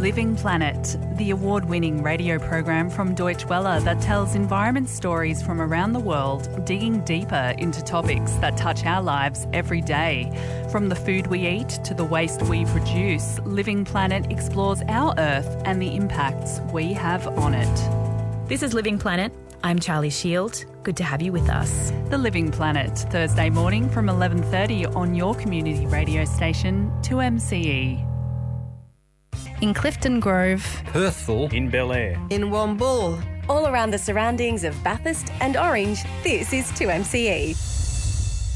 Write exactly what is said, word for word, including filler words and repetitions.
Living Planet, the award-winning radio program from Deutsche Welle that tells environment stories from around the world, digging deeper into topics that touch our lives every day. From the food we eat to the waste we produce, Living Planet explores our Earth and the impacts we have on it. This is Living Planet. I'm Charlie Shield. Good to have you with us. The Living Planet, Thursday morning from eleven thirty on your community radio station, two M C E. In Clifton Grove, Perthville, in Bel Air, in Wombool, all around the surroundings of Bathurst and Orange, this is two M C E.